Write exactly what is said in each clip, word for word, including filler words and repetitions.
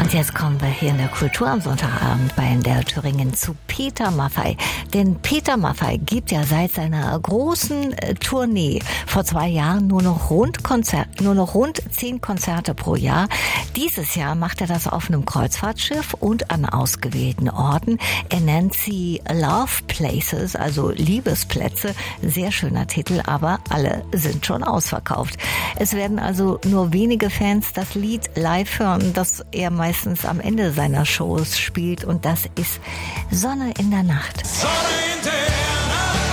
Und jetzt kommen wir hier in der Kultur am Sonntagabend bei M D R Thüringen zu Peter Maffay. Denn Peter Maffay gibt ja seit seiner großen äh, Tournee vor zwei Jahren nur noch rund Konzert, nur noch rund zehn Konzerte pro Jahr. Dieses Jahr macht er das auf einem Kreuzfahrtschiff und an ausgewählten Orten. Er nennt sie Love Places, also Liebesplätze. Sehr schöner Titel, aber alle sind schon ausverkauft. Es werden also nur wenige Fans das Lied live hören, das er meistens am Ende seiner Shows spielt, und das ist Sonne in der Nacht. Sonne in der Nacht,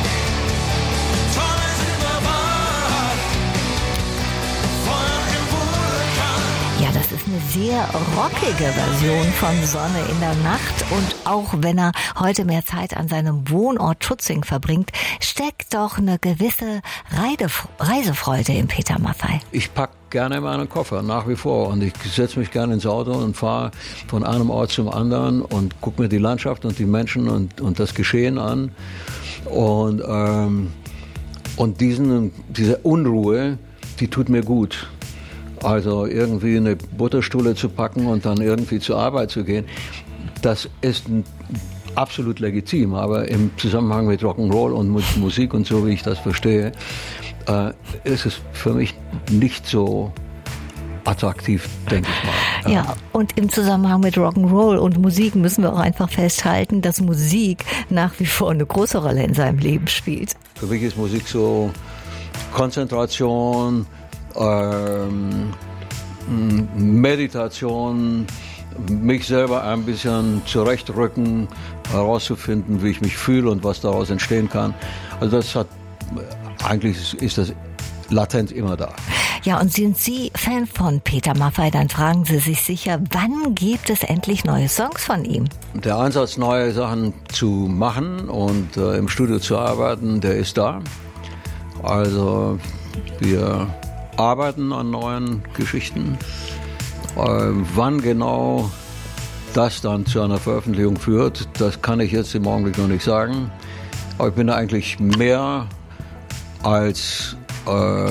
Sonne in der Nacht, Feuer im Vulkan. Ja, das ist eine sehr rockige Version von Sonne in der Nacht, und auch wenn er heute mehr Zeit an seinem Wohnort Tutzing verbringt, steckt doch eine gewisse Reidef- Reisefreude in Peter Maffay. Ich pack gerne meinen Koffer, nach wie vor, und ich setze mich gerne ins Auto und fahre von einem Ort zum anderen und gucke mir die Landschaft und die Menschen und, und das Geschehen an, und, ähm, und diesen, diese Unruhe, die tut mir gut. Also irgendwie eine Butterstulle zu packen und dann irgendwie zur Arbeit zu gehen, das ist ein absolut legitim, aber im Zusammenhang mit Rock'n'Roll und mit Musik und so, wie ich das verstehe, äh, ist es für mich nicht so attraktiv, denke ich mal. Ja. ja, und im Zusammenhang mit Rock'n'Roll und Musik müssen wir auch einfach festhalten, dass Musik nach wie vor eine große Rolle in seinem Leben spielt. Für mich ist Musik so Konzentration, ähm, Meditation, mich selber ein bisschen zurechtrücken, herauszufinden, wie ich mich fühle und was daraus entstehen kann. Also das hat, eigentlich ist das latent immer da. Ja, und sind Sie Fan von Peter Maffay, dann fragen Sie sich sicher, wann gibt es endlich neue Songs von ihm? Der Ansatz, neue Sachen zu machen und äh, im Studio zu arbeiten, der ist da. Also wir arbeiten an neuen Geschichten. Äh, wann genau das dann zu einer Veröffentlichung führt, das kann ich jetzt im Augenblick noch nicht sagen. Aber ich bin da eigentlich mehr als äh,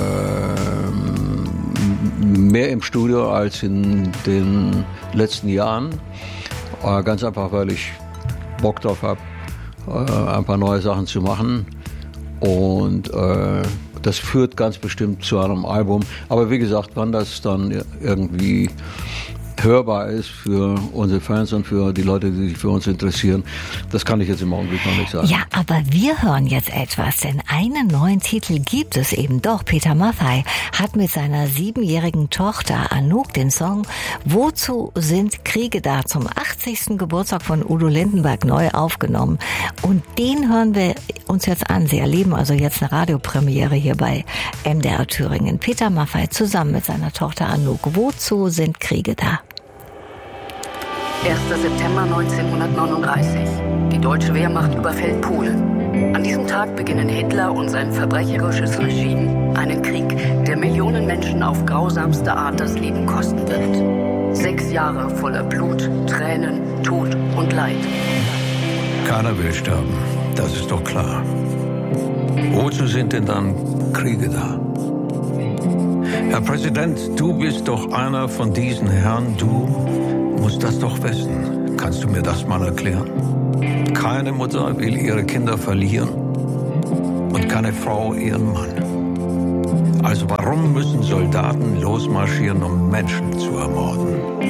mehr im Studio als in den letzten Jahren. Äh, ganz einfach, weil ich Bock drauf habe, äh, ein paar neue Sachen zu machen. Und äh, das führt ganz bestimmt zu einem Album. Aber wie gesagt, wann das dann irgendwie hörbar ist für unsere Fans und für die Leute, die sich für uns interessieren, das kann ich jetzt im Augenblick noch nicht sagen. Ja, aber wir hören jetzt etwas, denn einen neuen Titel gibt es eben doch. Peter Maffay hat mit seiner siebenjährigen Tochter Anouk den Song Wozu sind Kriege da zum achtzigsten Geburtstag von Udo Lindenberg neu aufgenommen. Und den hören wir uns jetzt an. Sie erleben also jetzt eine Radiopremiere hier bei M D R Thüringen. Peter Maffay zusammen mit seiner Tochter Anouk. Wozu sind Kriege da? erster September neunzehnhundertneununddreißig. Die deutsche Wehrmacht überfällt Polen. An diesem Tag beginnen Hitler und sein verbrecherisches Regime einen Krieg, der Millionen Menschen auf grausamste Art das Leben kosten wird. Sechs Jahre voller Blut, Tränen, Tod und Leid. Keiner will sterben, das ist doch klar. Wozu sind denn dann Kriege da? Herr Präsident, du bist doch einer von diesen Herren, du musst das doch wissen. Kannst du mir das mal erklären? Keine Mutter will ihre Kinder verlieren und keine Frau ihren Mann. Also warum müssen Soldaten losmarschieren, um Menschen zu ermorden?